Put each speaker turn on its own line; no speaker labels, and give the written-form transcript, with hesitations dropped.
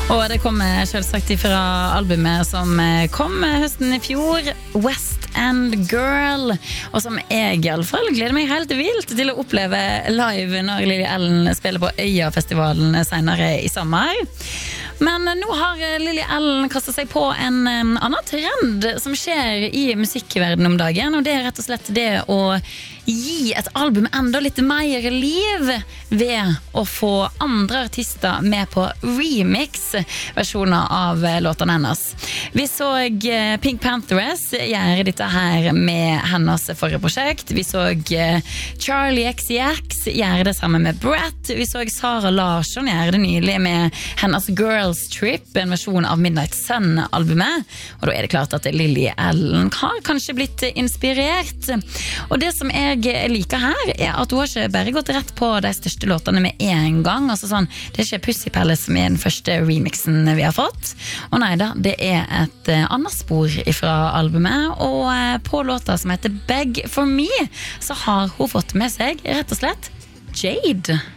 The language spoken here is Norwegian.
Og det kommer selvsagt fra albumet som kom høsten I fjor, West End Girl, og som jeg I alle fall gleder meg helt vilt til å oppleve live når Lily Allen spiller på Øyafestivalen senere I sommer. Men nå har Lily Allen kastet seg på en annen trend som skjer I musikkverdenen om dagen, og det rett og slett det å gi et album enda litt mer liv ved å få andre artister med på remix-versjoner av låtene hennes. Vi så Pink Panthers gjøre dette her med hennes forrige prosjekt. Vi så Charlie XCX gjøre det sammen med Brat. Vi så Sara Larsson gjøre det nylig med hennes Girls Trip, en versjon av Midnight Sun-albumet. Og da det klart at Lily Allen har kanskje blitt inspirert. Og det som jeg liker her at hun har ikke bare gått rett på de største låtene med en gang. Altså sånn, det ikke Pussy Palace som den første remixen vi har fått. Og nei da, det et annet spor fra albumet. Og på låta som heter Beg For Me, så har hun fått med seg rett og slett Jade.